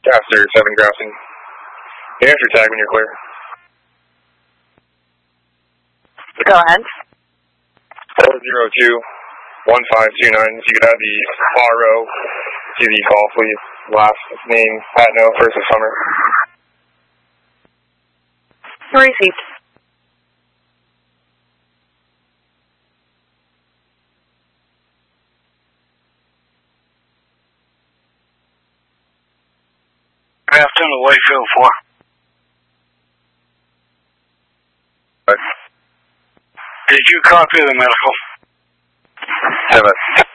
Caster 7 grousing. Answer tag when you're clear. Go ahead. 402-1529. If you could add the far row to the call, please. Last name, Patno, first of summer. Received. After the Wakefield 4. Did you copy the medical? 7.